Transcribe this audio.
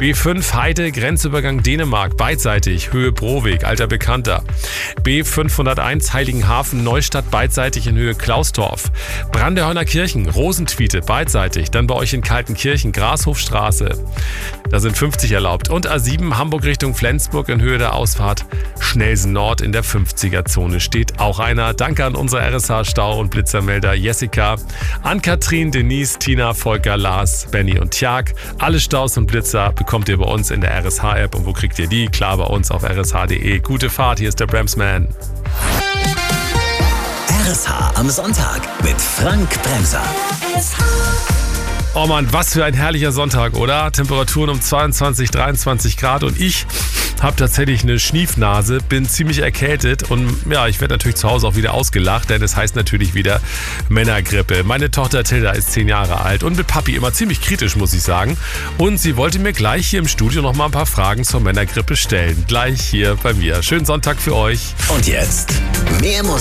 B5 Heide, Grenzübergang Dänemark, beidseitig, Höhe Broweg, alter Bekannter. B501 Heiligenhafen, Neustadt, beidseitig in Höhe Klaustorf. Brandehörner Kirchen, Rosentwiete, beidseitig, dann bei euch in Kaltenkirchen, Grashofstraße. Da sind 50 erlaubt. Und A7 Hamburg Richtung Flensburg in Höhe der Ausfahrt Schnelsen Nord in der 50er-Zone steht auch einer. Danke an unsere RSH-Stau- und Blitzermelder Jessica, an Katrin, Denise, Tina, Volker, Lars, Benny und Tjag. Alle Staus und Blitzer bekommt ihr bei uns in der RSH-App. Und wo kriegt ihr die? Klar, bei uns auf rsh.de. Gute Fahrt, hier ist der Bremsman. RSH am Sonntag mit Frank Bremser. Oh Mann, was für ein herrlicher Sonntag, oder? Temperaturen um 22, 23 Grad und ich habe tatsächlich eine Schniefnase, bin ziemlich erkältet und ja, ich werde natürlich zu Hause auch wieder ausgelacht, denn es heißt natürlich wieder Männergrippe. Meine Tochter Tilda ist 10 Jahre alt und mit Papi immer ziemlich kritisch, muss ich sagen. Und sie wollte mir gleich hier im Studio noch mal ein paar Fragen zur Männergrippe stellen. Gleich hier bei mir. Schönen Sonntag für euch. Und jetzt mehr Musik